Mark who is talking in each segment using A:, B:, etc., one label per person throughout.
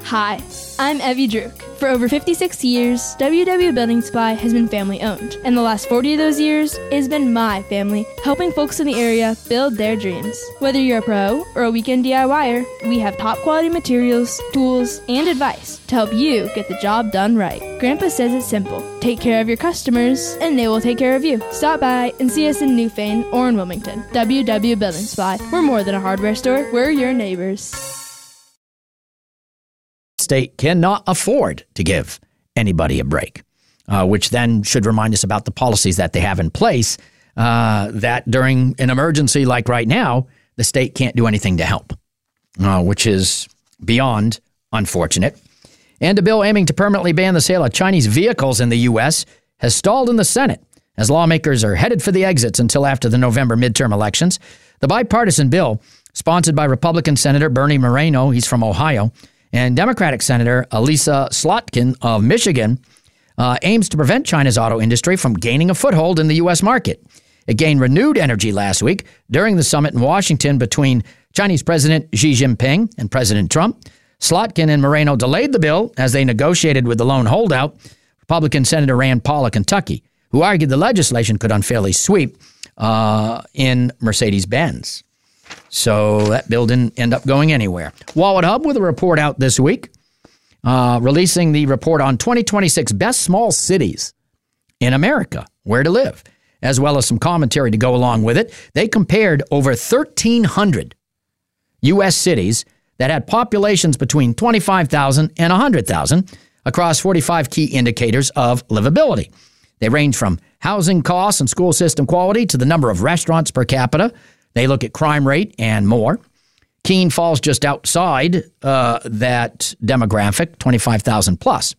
A: Hi, I'm Evie Druk. For over 56 years, WW Building Supply has been family-owned, and the last 40 of those years, it has been my family helping folks in the area build their dreams. Whether you're a pro or a weekend DIYer, we have top-quality materials, tools, and advice to help you get the job done right. Grandpa says it's simple. Take care of your customers, and they will take care of you. Stop by and see us in Newfane or in Wilmington. WW Building Supply. We're more than a hardware store. We're your neighbors.
B: State cannot afford to give anybody a break, which then should remind us about the policies that they have in place, that during an emergency like right now, the state can't do anything to help, which is beyond unfortunate. And a bill aiming to permanently ban the sale of Chinese vehicles in the U.S. has stalled in the Senate as lawmakers are headed for the exits until after the November midterm elections. The bipartisan bill, sponsored by Republican Senator Bernie Moreno, he's from Ohio, and Democratic Senator Elissa Slotkin of Michigan, aims to prevent China's auto industry from gaining a foothold in the U.S. market. It gained renewed energy last week during the summit in Washington between Chinese President Xi Jinping and President Trump. Slotkin and Moreno delayed the bill as they negotiated with the lone holdout, Republican Senator Rand Paul of Kentucky, who argued the legislation could unfairly sweep in Mercedes-Benz. So that bill didn't end up going anywhere. Wallet Hub with a report out this week, releasing the report on 2026 best small cities in America, where to live, as well as some commentary to go along with it. They compared over 1,300 U.S. cities that had populations between 25,000 and 100,000 across 45 key indicators of livability. They range from housing costs and school system quality to the number of restaurants per capita. They look at crime rate and more. Keene falls just outside that demographic, 25,000 plus.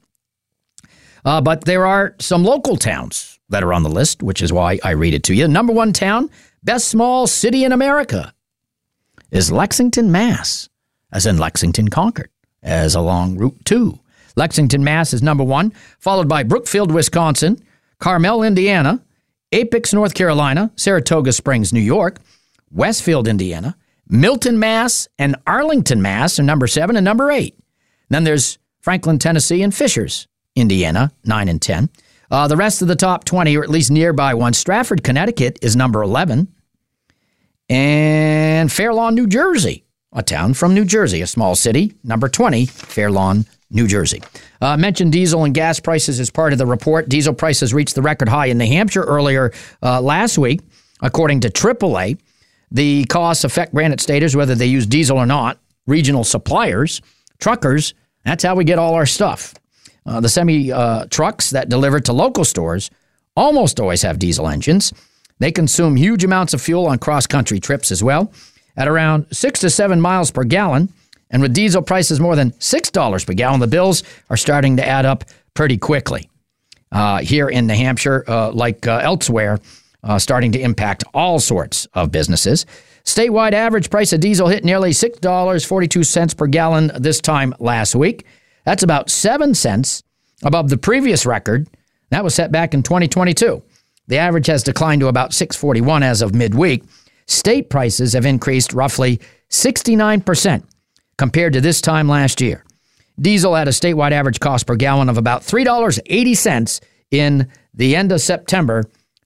B: But there are some local towns that are on the list, which is why I read it to you. Number one town, best small city in America, is Lexington, Mass., as in Lexington, Concord, as along Route 2. Lexington, Mass. is number one, followed by Brookfield, Wisconsin, Carmel, Indiana, Apex, North Carolina, Saratoga Springs, New York, Westfield, Indiana, Milton, Mass., and Arlington, Mass. are number 7 and number 8. Then there's Franklin, Tennessee, and Fishers, Indiana, 9 and 10. The rest of the top 20, or at least nearby ones, Stratford, Connecticut is number 11. And Fair Lawn, New Jersey, a town from New Jersey, a small city, number 20, Fair Lawn, New Jersey. Mentioned diesel and gas prices as part of the report. Diesel prices reached the record high in New Hampshire earlier last week, according to AAA. The costs affect Granite Staters, whether they use diesel or not, regional suppliers, truckers. That's how we get all our stuff. The semi-trucks that deliver to local stores almost always have diesel engines. They consume huge amounts of fuel on cross-country trips as well, at around 6 to 7 miles per gallon. And with diesel prices more than $6 per gallon, the bills are starting to add up pretty quickly. Here in New Hampshire, like elsewhere, starting to impact all sorts of businesses. Statewide average price of diesel hit nearly $6.42 per gallon this time last week. That's about 7 cents above the previous record. That was set back in 2022. The average has declined to about $6.41 as of midweek. State prices have increased roughly 69% compared to this time last year. Diesel had a statewide average cost per gallon of about $3.80 in the end of September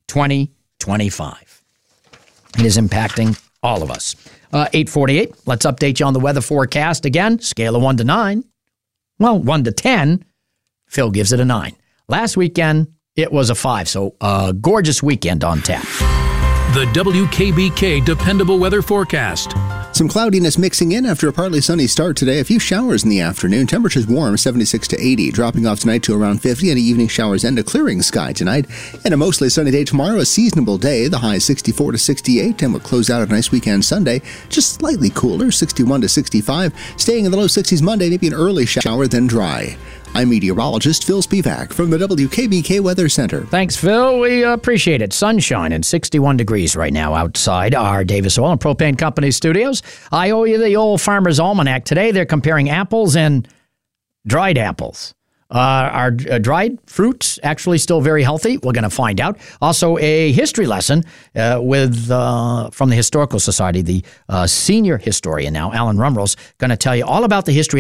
B: 2025. It is impacting all of us. 8:48, let's update you on the weather forecast again. Scale of 1 to 9. Well, 1 to 10, Phil gives it a 9. Last weekend, it was a 5, so a gorgeous weekend on tap.
C: The WKBK Dependable Weather Forecast.
D: Some cloudiness mixing in after a partly sunny start today. A few showers in the afternoon. Temperatures warm, 76 to 80. Dropping off tonight to around 50. And evening showers and a clearing sky tonight. And a mostly sunny day tomorrow. A seasonable day. The high 64 to 68. And we'll close out a nice weekend Sunday. Just slightly cooler, 61 to 65. Staying in the low 60s Monday. Maybe an early shower, then dry. I'm meteorologist Phil Spivak from the WKBK Weather Center.
B: Thanks, Phil. We appreciate it. Sunshine and 61 degrees right now outside our Davis Oil and Propane Company studios. I owe you the old Farmer's Almanac. Today they're comparing apples and dried apples. Are dried fruits actually still very healthy? We're going to find out. Also, a history lesson from the Historical Society. The senior historian now, Alan Rumrell's, going to tell you all about the history